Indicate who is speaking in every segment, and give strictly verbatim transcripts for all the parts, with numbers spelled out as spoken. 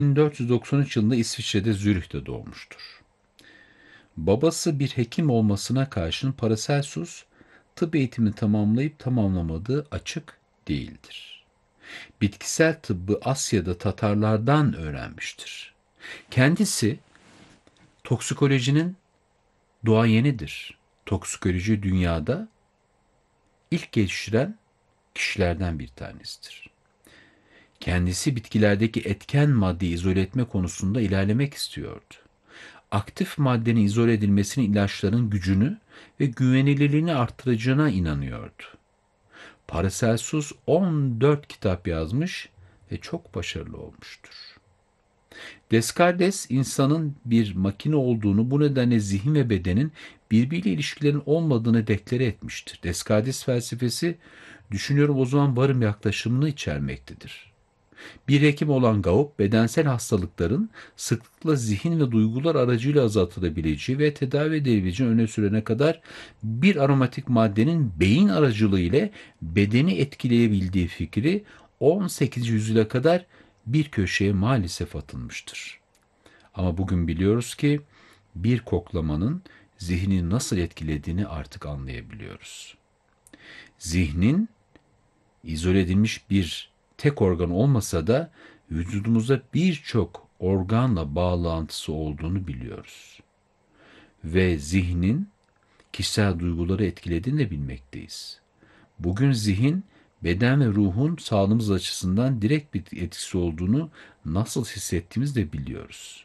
Speaker 1: bin dört yüz doksan üç yılında İsviçre'de Zürih'te doğmuştur. Babası bir hekim olmasına karşın Paracelsus tıp eğitimini tamamlayıp tamamlamadığı açık değildir. Bitkisel tıbbı Asya'da Tatarlardan öğrenmiştir. Kendisi toksikolojinin duayenidir. Toksikoloji dünyada ilk geliştiren kişilerden bir tanesidir. Kendisi bitkilerdeki etken maddeyi izole etme konusunda ilerlemek istiyordu. Aktif maddenin izole edilmesinin ilaçların gücünü ve güvenilirliğini arttıracağına inanıyordu. Paracelsus on dört kitap yazmış ve çok başarılı olmuştur. Descartes insanın bir makine olduğunu, bu nedenle zihin ve bedenin birbiriyle ilişkilerin olmadığını deklare etmiştir. Descartes felsefesi düşünüyorum o zaman varım yaklaşımını içermektedir. Bir hekim olan Gaup, bedensel hastalıkların sıklıkla zihin ve duygular aracıyla azaltılabileceği ve tedavi edilebileceğini öne sürene kadar bir aromatik maddenin beyin aracılığı ile bedeni etkileyebildiği fikri on sekizinci yüzyıla kadar bir köşeye maalesef atılmıştır. Ama bugün biliyoruz ki bir koklamanın zihni nasıl etkilediğini artık anlayabiliyoruz. Zihnin izole edilmiş bir tek organ olmasa da vücudumuzda birçok organla bağlantısı olduğunu biliyoruz. Ve zihnin kişisel duyguları etkilediğini de bilmekteyiz. Bugün zihin, beden ve ruhun sağlığımız açısından direkt bir etkisi olduğunu nasıl hissettiğimizi de biliyoruz.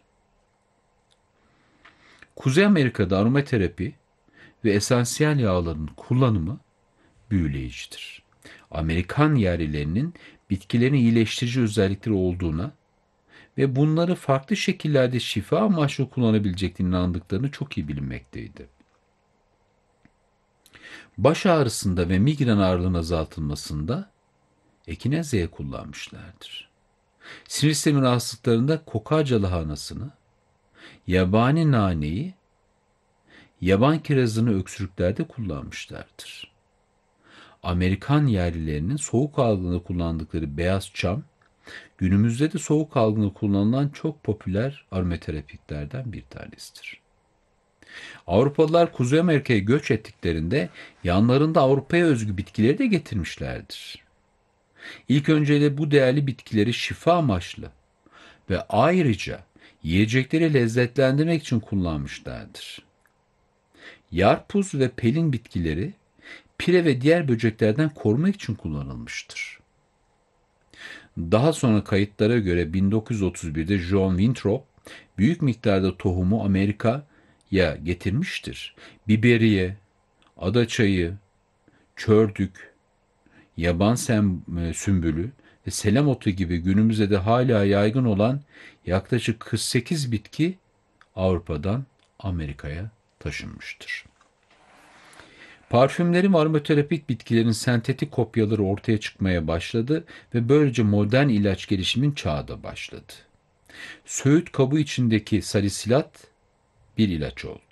Speaker 1: Kuzey Amerika'da aromaterapi ve esansiyel yağların kullanımı büyüleyicidir. Amerikan yerlilerinin bitkilerin iyileştirici özellikleri olduğuna ve bunları farklı şekillerde şifa amaçlı kullanabileceklerine inandıklarını çok iyi bilinmekteydi. Baş ağrısında ve migren ağrılığının azaltılmasında ekinezya kullanmışlardır. Sinir sistemi rahatsızlıklarında kokarca lahanasını, yabani naneyi, yaban kirazını öksürüklerde kullanmışlardır. Amerikan yerlilerinin soğuk algınlığında kullandıkları beyaz çam, günümüzde de soğuk algınlığında kullanılan çok popüler aromaterapiklerden bir tanesidir. Avrupalılar Kuzey Amerika'ya göç ettiklerinde yanlarında Avrupa'ya özgü bitkileri de getirmişlerdir. İlk önce de bu değerli bitkileri şifa amaçlı ve ayrıca yiyecekleri lezzetlendirmek için kullanmışlardır. Yarpuz ve pelin bitkileri pire ve diğer böceklerden korumak için kullanılmıştır. Daha sonra kayıtlara göre bin dokuz yüz otuz birde John Winthrop büyük miktarda tohumu Amerika'ya getirmiştir. Biberiye, adaçayı, çördük, yaban sem, e, sümbülü ve selamotu gibi günümüzde de hala yaygın olan yaklaşık kırk sekiz bitki Avrupa'dan Amerika'ya taşınmıştır. Parfümlerin ve aromaterapik bitkilerin sentetik kopyaları ortaya çıkmaya başladı ve böylece modern ilaç gelişimin çağı da başladı. Söğüt kabuğu içindeki salisilat bir ilaç oldu.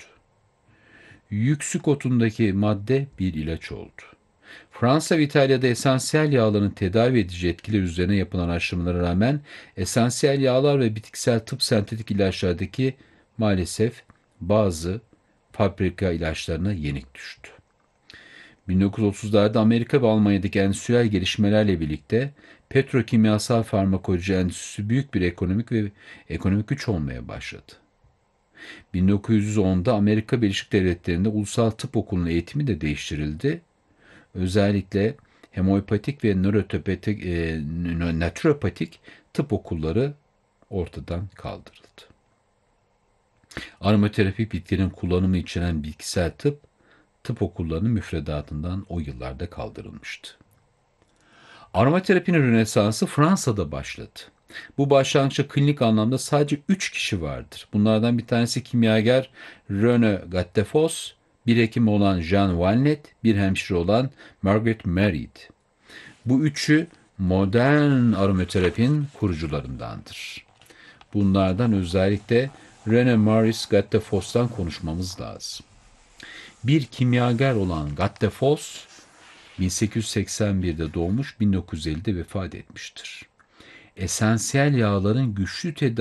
Speaker 1: Yüksük otundaki madde bir ilaç oldu. Fransa ve İtalya'da esansiyel yağların tedavi edici etkiler üzerine yapılan araştırmalara rağmen esansiyel yağlar ve bitkisel tıp sentetik ilaçlardaki maalesef bazı fabrika ilaçlarına yenik düştü. bin dokuz yüz otuzlarda Amerika ve Almanya'daki endüstriyel gelişmelerle birlikte petrokimyasal farmakoloji endüstrisi büyük bir ekonomik ve ekonomik güç olmaya başladı. bin dokuz yüz onda Amerika Birleşik Devletleri'nde Ulusal Tıp Okulu'nun eğitimi de değiştirildi. Özellikle homeopatik ve nörotopatik, e, naturopatik tıp okulları ortadan kaldırıldı. Aromaterapi bitkilerin kullanımı içeren bitkisel tıp, tıp okullarının müfredatından o yıllarda kaldırılmıştı. Aromaterapinin Rönesansı Fransa'da başladı. Bu başlangıçta klinik anlamda sadece üç kişi vardır. Bunlardan bir tanesi kimyager René Gattefoss, bir hekim olan Jean Walnet, bir hemşire olan Margaret Mead. Bu üçü modern aromaterapinin kurucularındandır. Bunlardan özellikle René Maurice Gattefoss'tan konuşmamız lazım. Bir kimyager olan Gattefoss, bin sekiz yüz seksen birde doğmuş, bin dokuz yüz ellide vefat etmiştir. Esansiyel yağların güçlü tedavi